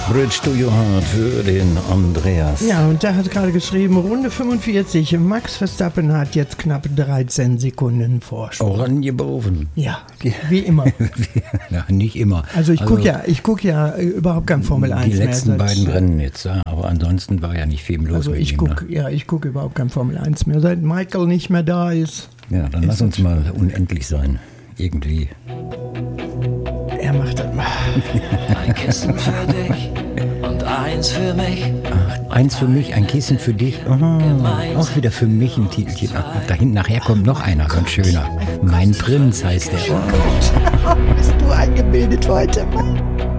Bridge to Your Heart für den Andreas. Ja, und der hat gerade geschrieben, Runde 45. Max Verstappen hat jetzt knapp 13 Sekunden Vorsprung. Orangeboven. Ja, wie immer. Ja, nicht immer. Also ich guck ja überhaupt kein Formel 1 die mehr. Die letzten beiden Rennen jetzt, ja, aber ansonsten war ja nicht viel los. Also ich gucke überhaupt kein Formel 1 mehr, seit Michael nicht mehr da ist. Ja, dann lass uns mal unendlich sein. Irgendwie. Er macht das mal. Ein Kissen für dich und eins für mich. Ach, eins für mich, ein Kissen für dich. Oh, auch wieder für mich ein Titelchen. Ach, da hinten nachher kommt noch einer, ganz schöner. Mein Prinz heißt der. Bist du eingebildet heute, Mann?